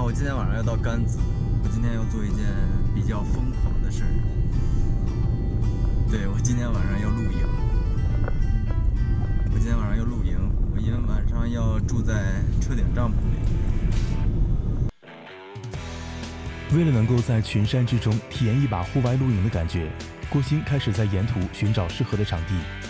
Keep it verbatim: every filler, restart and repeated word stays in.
我今天晚上要到甘孜，我今天要做一件比较疯狂的事儿。对，我今天晚上要露营，我今天晚上要露营，我因为晚上要住在车顶帐篷里。 为了能够在群山之中体验一把户外露营的感觉，郭鑫开始在沿途寻找适合的场地。